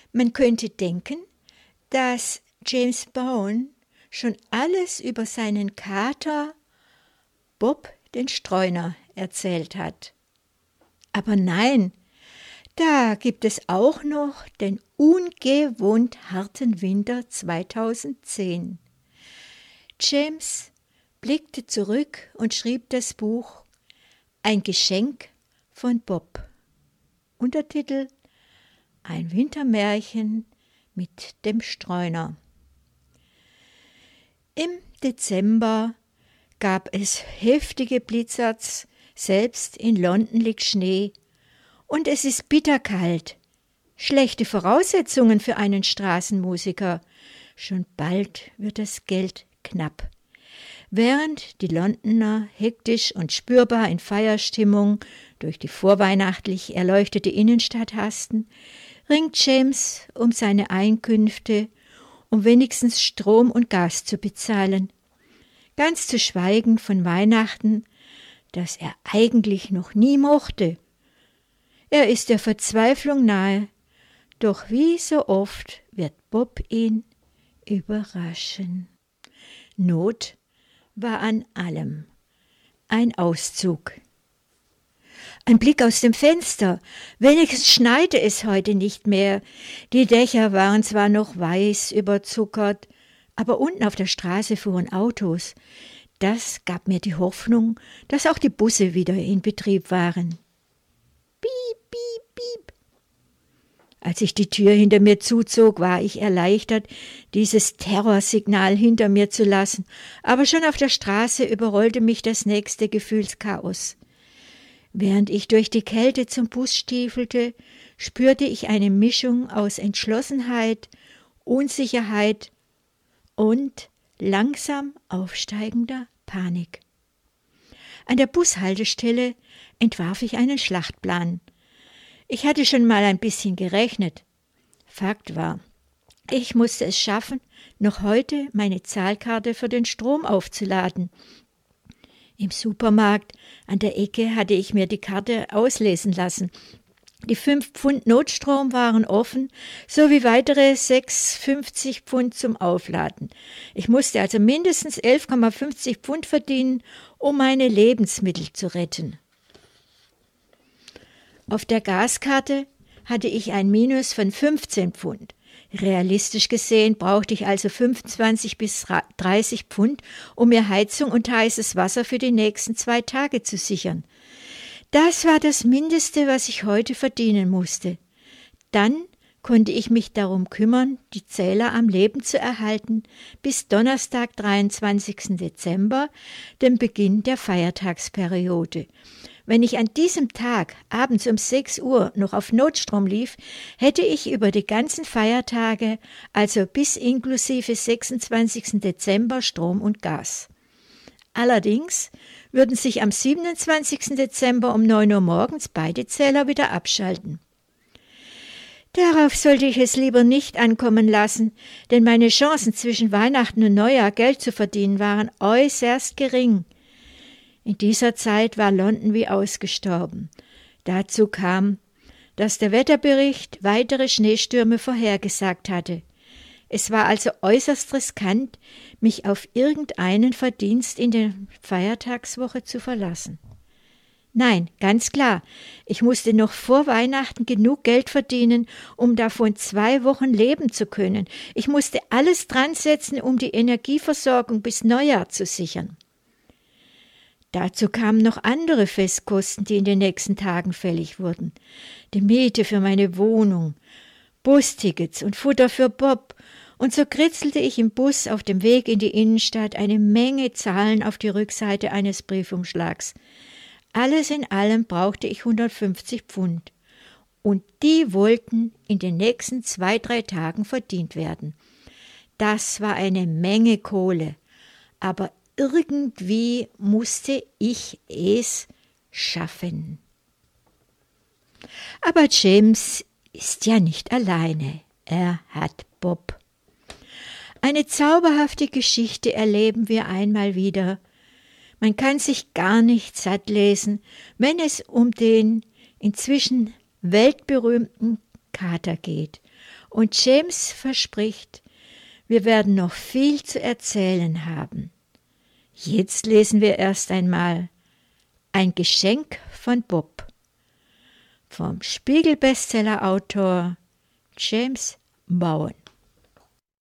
Man könnte denken, dass James Bowen schon alles über seinen Kater Bob den Streuner erzählt hat. Aber nein, da gibt es auch noch den ungewohnt harten Winter 2010. James blickte zurück und schrieb das Buch Ein Geschenk von Bob. Untertitel Ein Wintermärchen mit dem Streuner. Im Dezember gab es heftige Blizzards, selbst in London liegt Schnee und es ist bitterkalt. Schlechte Voraussetzungen für einen Straßenmusiker. Schon bald wird das Geld knapp. Während die Londoner hektisch und spürbar in Feierstimmung durch die vorweihnachtlich erleuchtete Innenstadt hasten, ringt James um seine Einkünfte, um wenigstens Strom und Gas zu bezahlen. Ganz zu schweigen von Weihnachten, das er eigentlich noch nie mochte. Er ist der Verzweiflung nahe, doch wie so oft wird Bob ihn überraschen. Not war an allem. Ein Auszug. Ein Blick aus dem Fenster. Wenigstens schneite es heute nicht mehr. Die Dächer waren zwar noch weiß überzuckert, aber unten auf der Straße fuhren Autos. Das gab mir die Hoffnung, dass auch die Busse wieder in Betrieb waren. Piep, piep, piep. Als ich die Tür hinter mir zuzog, war ich erleichtert, dieses Terrorsignal hinter mir zu lassen, aber schon auf der Straße überrollte mich das nächste Gefühlschaos. Während ich durch die Kälte zum Bus stiefelte, spürte ich eine Mischung aus Entschlossenheit, Unsicherheit und langsam aufsteigender Panik. An der Bushaltestelle entwarf ich einen Schlachtplan. Ich hatte schon mal ein bisschen gerechnet. Fakt war, ich musste es schaffen, noch heute meine Zahlkarte für den Strom aufzuladen. Im Supermarkt an der Ecke hatte ich mir die Karte auslesen lassen. Die 5 Pfund Notstrom waren offen, sowie weitere 6,50 Pfund zum Aufladen. Ich musste also mindestens 11,50 Pfund verdienen, um meine Lebensmittel zu retten. Auf der Gaskarte hatte ich ein Minus von 15 Pfund. Realistisch gesehen brauchte ich also 25 bis 30 Pfund, um mir Heizung und heißes Wasser für die nächsten 2 Tage zu sichern. Das war das Mindeste, was ich heute verdienen musste. Dann konnte ich mich darum kümmern, die Zähler am Leben zu erhalten, bis Donnerstag, 23. Dezember, dem Beginn der Feiertagsperiode. Wenn ich an diesem Tag abends um 6 Uhr noch auf Notstrom lief, hätte ich über die ganzen Feiertage, also bis inklusive 26. Dezember, Strom und Gas. Allerdings würden sich am 27. Dezember um 9 Uhr morgens beide Zähler wieder abschalten. Darauf sollte ich es lieber nicht ankommen lassen, denn meine Chancen zwischen Weihnachten und Neujahr Geld zu verdienen waren äußerst gering. In dieser Zeit war London wie ausgestorben. Dazu kam, dass der Wetterbericht weitere Schneestürme vorhergesagt hatte. Es war also äußerst riskant, mich auf irgendeinen Verdienst in der Feiertagswoche zu verlassen. Nein, ganz klar, ich musste noch vor Weihnachten genug Geld verdienen, um davon 2 Wochen leben zu können. Ich musste alles dran setzen, um die Energieversorgung bis Neujahr zu sichern. Dazu kamen noch andere Festkosten, die in den nächsten Tagen fällig wurden. Die Miete für meine Wohnung, Bustickets und Futter für Bob. Und so kritzelte ich im Bus auf dem Weg in die Innenstadt eine Menge Zahlen auf die Rückseite eines Briefumschlags. Alles in allem brauchte ich 150 Pfund. Und die wollten in den nächsten 2-3 Tagen verdient werden. Das war eine Menge Kohle. Aber irgendwie musste ich es schaffen. Aber James ist ja nicht alleine. Er hat Bob. Eine zauberhafte Geschichte erleben wir einmal wieder. Man kann sich gar nicht satt lesen, wenn es um den inzwischen weltberühmten Kater geht. Und James verspricht, wir werden noch viel zu erzählen haben. Jetzt lesen wir erst einmal Ein Geschenk von Bob vom Spiegel-Bestseller-Autor James Bowen.